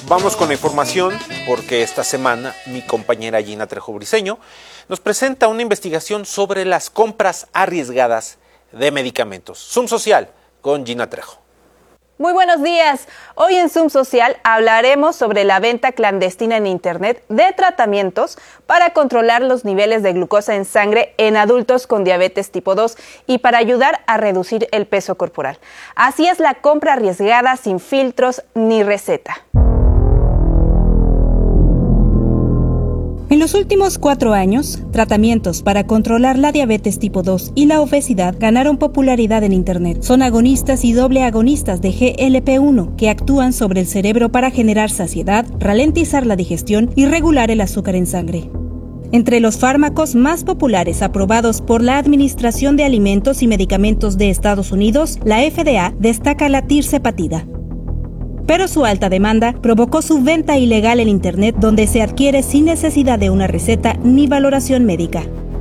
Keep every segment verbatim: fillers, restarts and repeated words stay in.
vamos con la información porque esta semana mi compañera Gina Trejo Briceño nos presenta una investigación sobre las compras arriesgadas de medicamentos. Zoom Social con Gina Trejo. Muy buenos días. Hoy en Zoom Social hablaremos sobre la venta clandestina en Internet de tratamientos para controlar los niveles de glucosa en sangre en adultos con diabetes tipo dos y para ayudar a reducir el peso corporal. Así es la compra arriesgada sin filtros ni receta. En los últimos cuatro años, tratamientos para controlar la diabetes tipo dos y la obesidad ganaron popularidad en Internet. Son agonistas y doble agonistas de G L P uno que actúan sobre el cerebro para generar saciedad, ralentizar la digestión y regular el azúcar en sangre. Entre los fármacos más populares aprobados por la Administración de Alimentos y Medicamentos de Estados Unidos, la F D A destaca la tirzepatida. Pero su alta demanda provocó su venta ilegal en Internet, donde se adquiere sin necesidad de una receta ni valoración médica.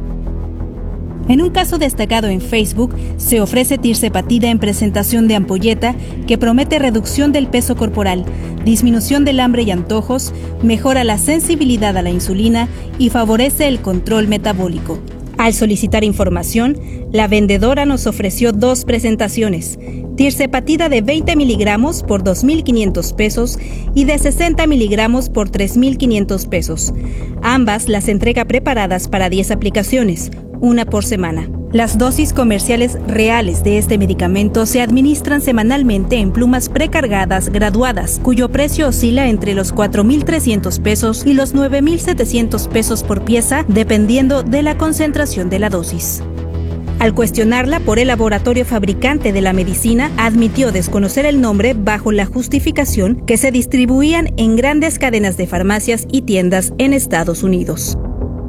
En un caso destacado en Facebook, se ofrece tirzepatida en presentación de ampolleta que promete reducción del peso corporal, disminución del hambre y antojos, mejora la sensibilidad a la insulina y favorece el control metabólico. Al solicitar información, la vendedora nos ofreció dos presentaciones, tirzepatida de veinte miligramos por dos mil quinientos pesos y de sesenta miligramos por tres mil quinientos pesos. Ambas las entrega preparadas para diez aplicaciones, una por semana. Las dosis comerciales reales de este medicamento se administran semanalmente en plumas precargadas graduadas, cuyo precio oscila entre los cuatro mil trescientos pesos y los nueve mil setecientos pesos por pieza, dependiendo de la concentración de la dosis. Al cuestionarla por el laboratorio fabricante de la medicina, admitió desconocer el nombre bajo la justificación que se distribuían en grandes cadenas de farmacias y tiendas en Estados Unidos.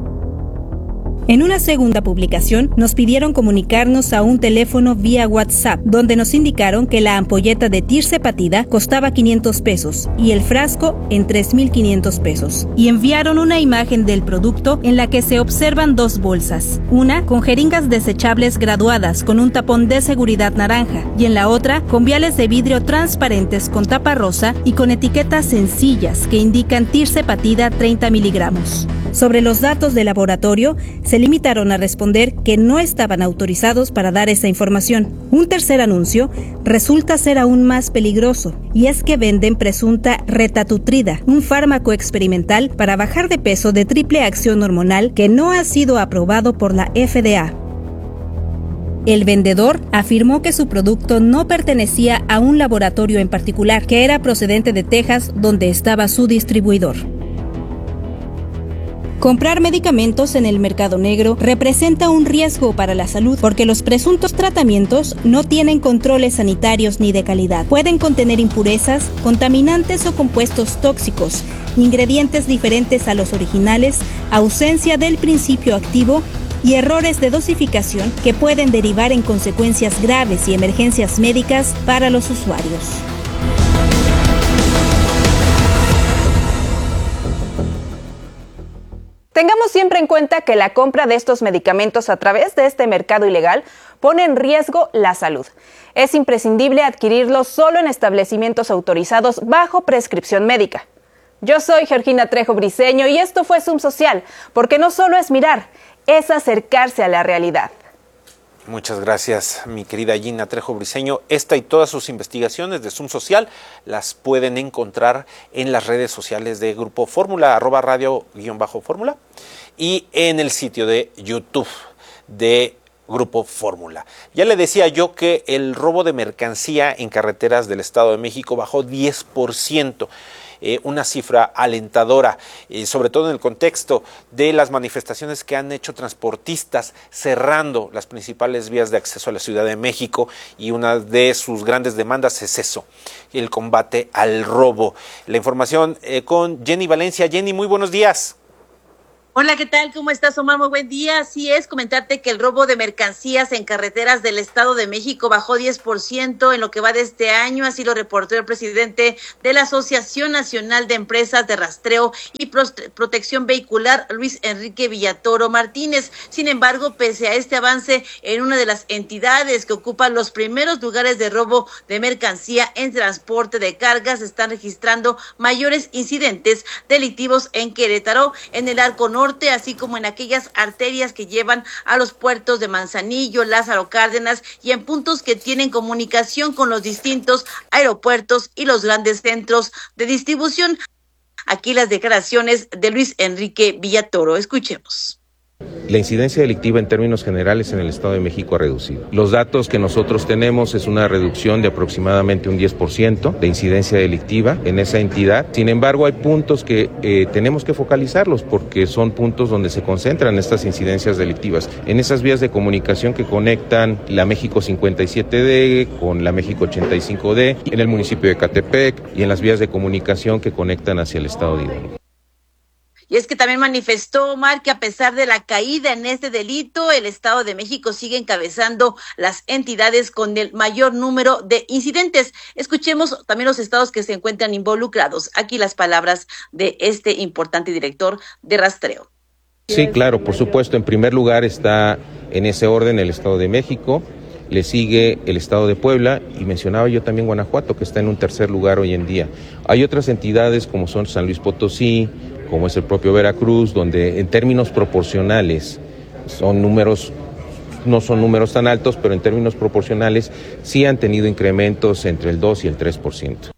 En una segunda publicación, nos pidieron comunicarnos a un teléfono vía WhatsApp, donde nos indicaron que la ampolleta de tirzepatida costaba quinientos pesos y el frasco en tres mil quinientos pesos. Y enviaron una imagen del producto en la que se observan dos bolsas, una con jeringas desechables graduadas con un tapón de seguridad naranja y en la otra con viales de vidrio transparentes con tapa rosa y con etiquetas sencillas que indican tirzepatida treinta miligramos. Sobre los datos del laboratorio, se limitaron a responder que no estaban autorizados para dar esa información. Un tercer anuncio resulta ser aún más peligroso, y es que venden presunta retatutrida, un fármaco experimental para bajar de peso de triple acción hormonal que no ha sido aprobado por la F D A. El vendedor afirmó que su producto no pertenecía a un laboratorio en particular, que era procedente de Texas, donde estaba su distribuidor. Comprar medicamentos en el mercado negro representa un riesgo para la salud porque los presuntos tratamientos no tienen controles sanitarios ni de calidad. Pueden contener impurezas, contaminantes o compuestos tóxicos, ingredientes diferentes a los originales, ausencia del principio activo y errores de dosificación que pueden derivar en consecuencias graves y emergencias médicas para los usuarios. Tengamos siempre en cuenta que la compra de estos medicamentos a través de este mercado ilegal pone en riesgo la salud. Es imprescindible adquirirlos solo en establecimientos autorizados bajo prescripción médica. Yo soy Georgina Trejo Briceño y esto fue Zoom Social, porque no solo es mirar, es acercarse a la realidad. Muchas gracias, mi querida Gina Trejo Briceño. Esta y todas sus investigaciones de Zoom Social las pueden encontrar en las redes sociales de Grupo Fórmula, arroba radio guión bajo fórmula, y en el sitio de YouTube de Grupo Fórmula. Ya le decía yo que el robo de mercancía en carreteras del Estado de México bajó diez por ciento. Eh, una cifra alentadora, eh, sobre todo en el contexto de las manifestaciones que han hecho transportistas cerrando las principales vías de acceso a la Ciudad de México, y una de sus grandes demandas es eso, el combate al robo. La información eh, con Jenny Valencia. Jenny, muy buenos días. Hola, ¿qué tal? ¿Cómo estás, Omar? Muy buen día. Así es, comentarte que el robo de mercancías en carreteras del Estado de México bajó diez por ciento en lo que va de este año, así lo reportó el presidente de la Asociación Nacional de Empresas de Rastreo y Protección Vehicular, Luis Enrique Villatoro Martínez. Sin embargo, pese a este avance en una de las entidades que ocupan los primeros lugares de robo de mercancía en transporte de cargas, están registrando mayores incidentes delictivos en Querétaro, en el Arco Norte, así como en aquellas arterias que llevan a los puertos de Manzanillo, Lázaro Cárdenas y en puntos que tienen comunicación con los distintos aeropuertos y los grandes centros de distribución. Aquí las declaraciones de Luis Enrique Villatoro. Escuchemos. La incidencia delictiva en términos generales en el Estado de México ha reducido. Los datos que nosotros tenemos es una reducción de aproximadamente un diez por ciento de incidencia delictiva en esa entidad. Sin embargo, hay puntos que eh, tenemos que focalizarlos porque son puntos donde se concentran estas incidencias delictivas. En esas vías de comunicación que conectan la México cincuenta y siete D con la México ochenta y cinco D, en el municipio de Ecatepec y en las vías de comunicación que conectan hacia el Estado de Hidalgo. Y es que también manifestó, Omar, que a pesar de la caída en este delito, el Estado de México sigue encabezando las entidades con el mayor número de incidentes. Escuchemos también los estados que se encuentran involucrados. Aquí las palabras de este importante director de rastreo. Sí, claro, por supuesto. En primer lugar está en ese orden el Estado de México, le sigue el Estado de Puebla y mencionaba yo también Guanajuato, que está en un tercer lugar hoy en día. Hay otras entidades como son San Luis Potosí, como es el propio Veracruz, donde en términos proporcionales son números, no son números tan altos, pero en términos proporcionales sí han tenido incrementos entre el dos y el tres por ciento.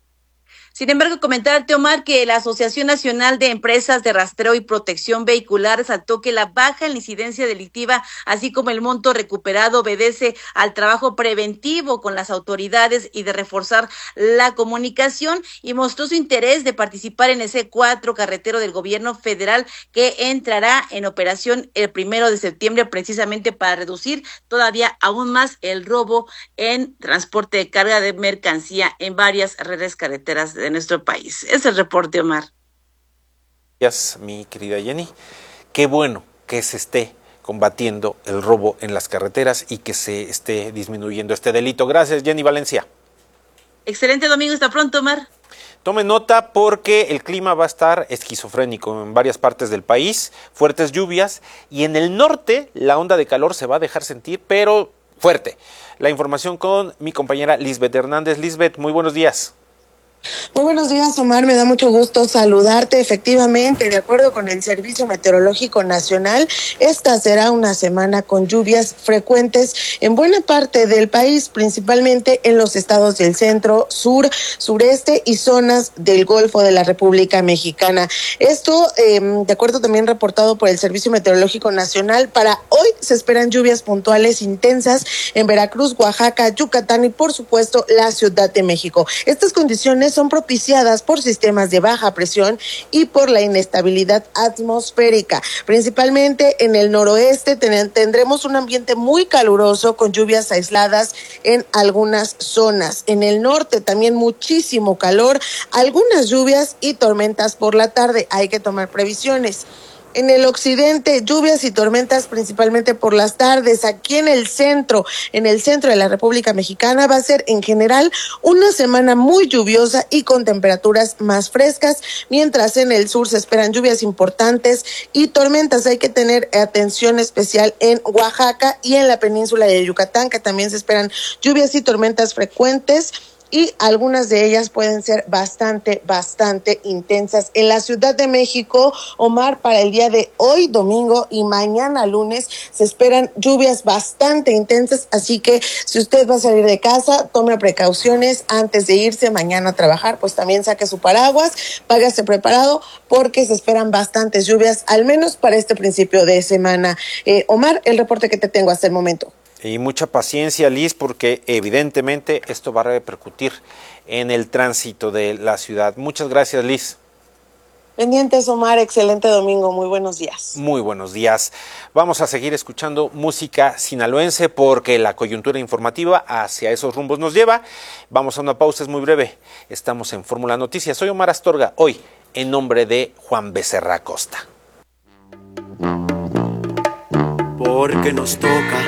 Sin embargo, comentarte, Omar, que la Asociación Nacional de Empresas de Rastreo y Protección Vehicular resaltó que la baja en la incidencia delictiva, así como el monto recuperado, obedece al trabajo preventivo con las autoridades y de reforzar la comunicación, y mostró su interés de participar en ese cuatro carretero del gobierno federal que entrará en operación el primero de septiembre, precisamente para reducir todavía aún más el robo en transporte de carga de mercancía en varias redes carreteras de nuestro país. Es el reporte, Omar. Gracias, mi querida Jenny. Qué bueno que se esté combatiendo el robo en las carreteras y que se esté disminuyendo este delito. Gracias, Jenny Valencia. Excelente domingo, hasta pronto, Omar. Tome nota porque el clima va a estar esquizofrénico en varias partes del país, fuertes lluvias, y en el norte la onda de calor se va a dejar sentir, pero fuerte. La información con mi compañera Lisbeth Hernández. Lisbeth, muy buenos días. Muy buenos días, Omar, me da mucho gusto saludarte. Efectivamente, de acuerdo con el Servicio Meteorológico Nacional, esta será una semana con lluvias frecuentes en buena parte del país, principalmente en los estados del centro, sur, sureste y zonas del Golfo de la República Mexicana. Esto, eh, de acuerdo también reportado por el Servicio Meteorológico Nacional, para hoy se esperan lluvias puntuales intensas en Veracruz, Oaxaca, Yucatán y, por supuesto, la Ciudad de México. Estas condiciones son propiciadas por sistemas de baja presión y por la inestabilidad atmosférica. Principalmente en el noroeste ten- tendremos un ambiente muy caluroso con lluvias aisladas en algunas zonas. En el norte también muchísimo calor, algunas lluvias y tormentas por la tarde. Hay que tomar previsiones. En el occidente, lluvias y tormentas principalmente por las tardes. Aquí en el centro, en el centro de la República Mexicana, va a ser en general una semana muy lluviosa y con temperaturas más frescas, mientras en el sur se esperan lluvias importantes y tormentas. Hay que tener atención especial en Oaxaca y en la península de Yucatán, que también se esperan lluvias y tormentas frecuentes, y algunas de ellas pueden ser bastante, bastante intensas. En la Ciudad de México, Omar, para el día de hoy, domingo, y mañana, lunes, se esperan lluvias bastante intensas, así que si usted va a salir de casa, tome precauciones antes de irse mañana a trabajar, pues también saque su paraguas, váyase preparado, porque se esperan bastantes lluvias, al menos para este principio de semana. Eh, Omar, el reporte que te tengo hasta el momento. Y mucha paciencia, Liz, porque evidentemente esto va a repercutir en el tránsito de la ciudad. Muchas gracias, Liz. Pendientes, Omar, excelente domingo, muy buenos días. Muy buenos días. Vamos a seguir escuchando música sinaloense porque la coyuntura informativa hacia esos rumbos nos lleva. Vamos a una pausa, es muy breve. Estamos en Fórmula Noticias. Soy Omar Astorga, hoy en nombre de Juan Becerra Acosta. porque nos toca.